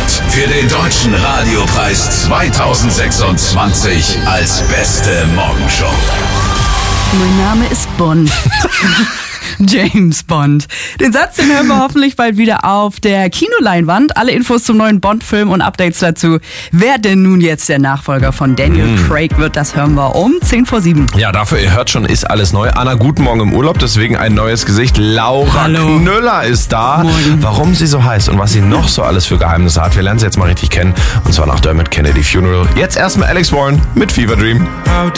nominiert für den Deutschen Radiopreis 2026 als beste Morgenshow. Mein Name ist Bond. James Bond. Den Satz, den hören wir hoffentlich bald wieder auf der Kinoleinwand. Alle Infos zum neuen Bond-Film und Updates dazu. Wer denn nun jetzt der Nachfolger von Daniel Craig wird, das hören wir um 7:10. Ja, dafür, ihr hört schon, ist alles neu. Anna, guten Morgen im Urlaub, deswegen ein neues Gesicht. Laura Knüller ist da. Morgen. Warum sie so heißt und was sie noch so alles für Geheimnisse hat, wir lernen sie jetzt mal richtig kennen. Und zwar nach Dermot Kennedy Funeral. Jetzt erstmal Alex Warren mit Fever Dream. How